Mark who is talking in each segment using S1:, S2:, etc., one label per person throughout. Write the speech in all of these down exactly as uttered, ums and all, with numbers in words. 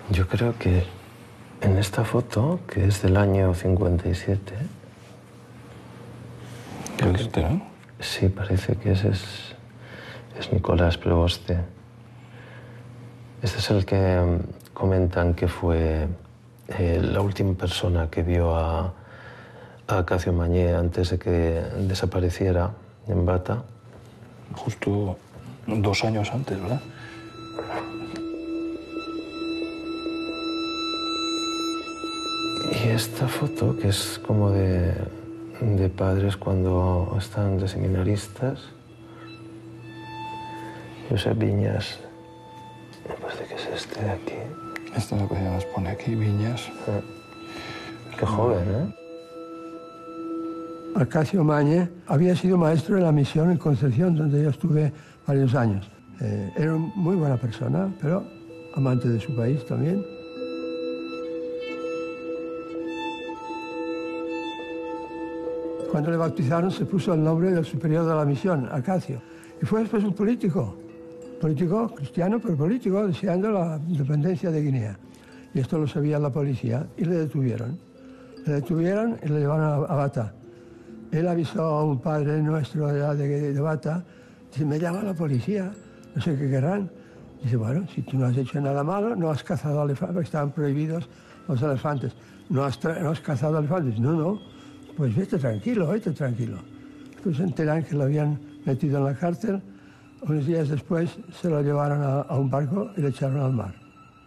S1: Yo creo que en esta foto, que es del año cincuenta y siete...
S2: ¿Qué es este, no?
S1: Sí, parece que ese es, es Nicolás Prevoste. Este es el que comentan que fue eh, la última persona que vio a, a Acacio Mañé antes de que desapareciera en Bata.
S2: Justo dos años antes, ¿verdad?
S1: Y esta foto, que es como de, de padres cuando están de seminaristas. Josep Viñas, me parece que es este de aquí.
S2: Este es lo que nos pone aquí, Viñas.
S1: Ah, qué joven, ¿eh?
S3: Acacio Mañé había sido maestro de la misión en Concepción, donde yo estuve varios años. Eh, era una muy buena persona, pero amante de su país también. Cuando le bautizaron se puso el nombre del superior de la misión, Acacio. Y fue después un político, político cristiano, pero político, deseando la independencia de Guinea. Y esto lo sabía la policía y le detuvieron. Le detuvieron y le llevaron a, a Bata. Él avisó a un padre nuestro de, de, de Bata, dice, me llama la policía, no sé qué querrán. Dice, bueno, si tú no has hecho nada malo, no has cazado elefantes, porque estaban prohibidos los elefantes. No has, no has cazado elefantes. No, no, pues vete tranquilo, vete tranquilo. Pues se enteran que lo habían metido en la cárcel. Unos días después se lo llevaron a, a un barco y le echaron al mar.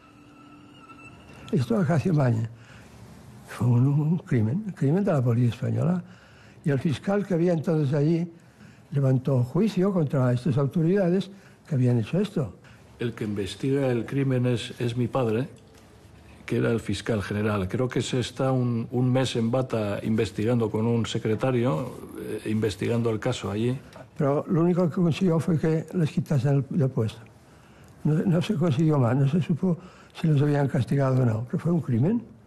S3: Esto Acacio Mañé fue un, un crimen, un crimen de la policía española. Y el fiscal que había entonces allí levantó juicio contra estas autoridades que habían hecho esto.
S4: El que investiga el crimen es, es mi padre, que era el fiscal general. Creo que se está un, un mes en Bata investigando con un secretario, eh, investigando el caso allí.
S3: Pero lo único que consiguió fue que les quitasen el, el puesto. No, no se consiguió más, no se supo si los habían castigado o no, pero fue un crimen.